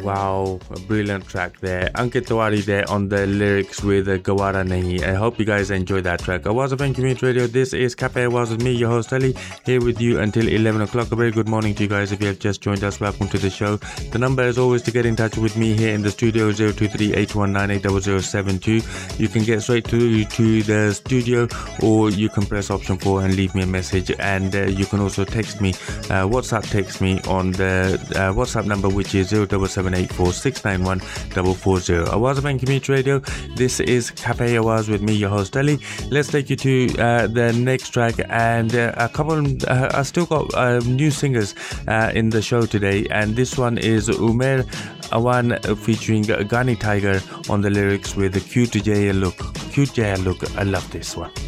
Wow, a brilliant track there. Ankit Tiwari there on the lyrics with Gawara Nahi. I hope you guys enjoyed that track. Awaz of Community Radio. This is Cafe Awaz with me, your host Ali, here with you until 11 o'clock. A very good morning to you guys. If you have just joined us, welcome to the show. The number as always to get in touch with me here in the studio 023-819-80072. You can get straight to the studio, or you can press option 4 and leave me a message. And you can also text me, WhatsApp text me on the WhatsApp number, which is 07784691440. Awaz of Community Radio. This is Cafe Awaz with me, your host Ali. Let's take you to the next track, and a couple. I still got new singers in the show today, and this one is Umair Awan featuring Gani Tiger on the lyrics with the Cute Jaya Look. Cute Jaya Look. I love this one.